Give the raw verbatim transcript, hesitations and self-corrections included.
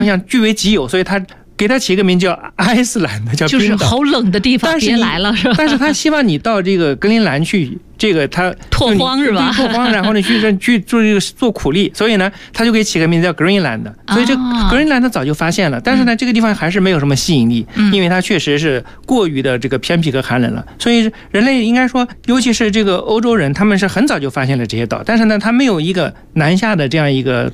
想据为己有，所以他给他起一个名叫艾斯兰的，叫冰岛， 就是好冷的地方，别来了是吧？ 但是他希望你到这个格陵兰去，这个他拓荒是吧？ 拓荒，然后呢去去做这个做苦力，所以呢他就给起个名字叫 Greenland。所以这格陵兰他早就发现了，但是呢这个地方还是没有什么吸引力，因为它确实是过于的这个偏僻和寒冷了。所以人类应该说，尤其是这个欧洲人，他们是很早就发现了这些岛，但是呢他没有一个南下的这样一个